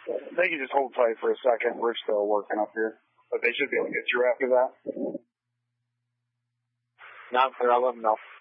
They can just hold tight for a second. We're still working up here. But they should be able to get through after that. Not clear. I'll let them know.